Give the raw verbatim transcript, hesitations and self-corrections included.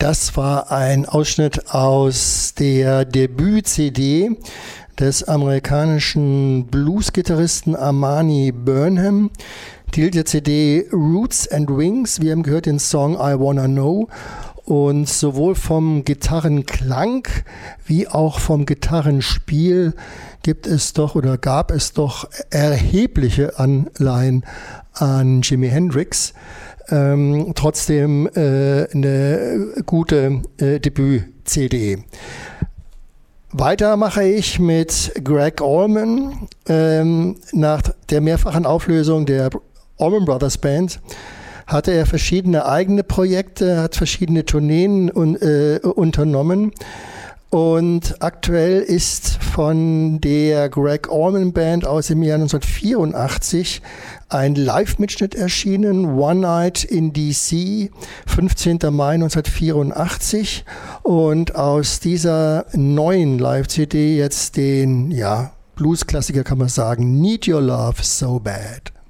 Das war ein Ausschnitt aus der Debüt-C D des amerikanischen Blues-Gitarristen Armani Burnham. Die C D Roots and Wings. Wir haben gehört den Song I Wanna Know. Und sowohl vom Gitarrenklang wie auch vom Gitarrenspiel gibt es doch oder gab es doch erhebliche Anleihen an Jimi Hendrix. Ähm, trotzdem äh, eine gute äh, Debüt-C D. Weiter mache ich mit Greg Allman. Ähm, nach der mehrfachen Auflösung der Allman Brothers Band hatte er verschiedene eigene Projekte, hat verschiedene Tourneen un, äh, unternommen. Und aktuell ist von der Greg Allman Band aus dem Jahr neunzehnhundertvierundachtzig ein Live-Mitschnitt erschienen, One Night in D C, fünfzehnten Mai neunzehnhundertvierundachtzig. Und aus dieser neuen Live-C D jetzt den, ja, Blues-Klassiker kann man sagen, Need Your Love So Bad.